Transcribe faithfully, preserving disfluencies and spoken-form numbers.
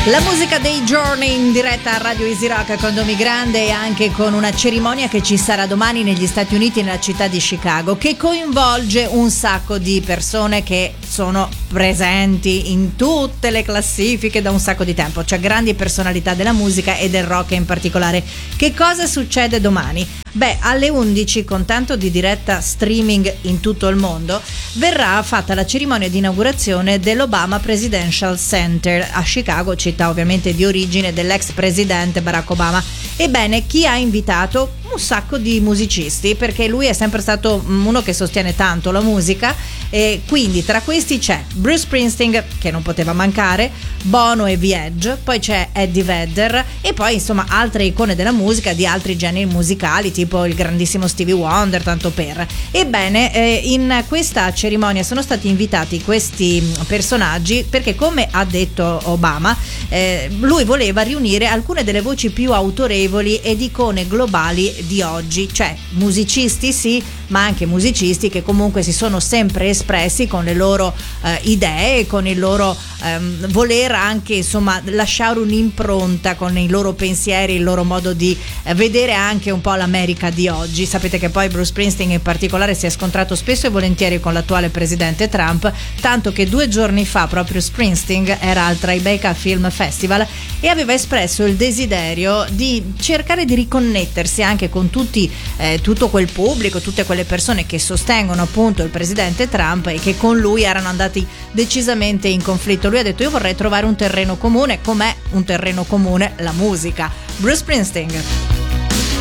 La musica dei Journey in diretta a Radio Easy Rock con Domi Grande e anche con una cerimonia che ci sarà domani negli Stati Uniti, nella città di Chicago, che coinvolge un sacco di persone che sono presenti in tutte le classifiche da un sacco di tempo, cioè grandi personalità della musica e del rock in particolare. Che cosa succede domani? Beh, alle undici, con tanto di diretta streaming in tutto il mondo, verrà fatta la cerimonia di inaugurazione dell'Obama Presidential Center a Chicago, città ovviamente di origine dell'ex presidente Barack Obama. Ebbene, chi ha invitato? Un sacco di musicisti, perché lui è sempre stato uno che sostiene tanto la musica, e quindi tra questi c'è Bruce Springsteen, che non poteva mancare, Bono e The Edge, poi c'è Eddie Vedder e poi insomma altre icone della musica di altri generi musicali, tipo il grandissimo Stevie Wonder, tanto per. Ebbene, eh, in questa cerimonia sono stati invitati questi personaggi perché, come ha detto Obama, eh, lui voleva riunire alcune delle voci più autorevoli ed icone globali di oggi, cioè musicisti sì, ma anche musicisti che comunque si sono sempre espressi con le loro eh, idee, con il loro ehm, voler anche insomma lasciare un'impronta con i loro pensieri, il loro modo di eh, vedere anche un po' l'America di oggi. Sapete che poi Bruce Springsteen in particolare si è scontrato spesso e volentieri con l'attuale presidente Trump, tanto che due giorni fa proprio Springsteen era al Tribeca Film Festival e aveva espresso il desiderio di cercare di riconnettersi anche con tutti eh, tutto quel pubblico, tutte quelle persone che sostengono appunto il presidente Trump e che con lui erano andati decisamente in conflitto. Lui ha detto: io vorrei trovare un terreno comune. Com'è un terreno comune? La musica. Bruce Springsteen.